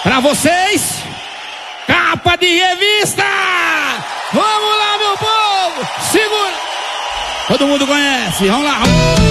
Pra vocês, capa de revista. Vamos lá, meu povo. Segura. Todo mundo conhece. Vamos lá.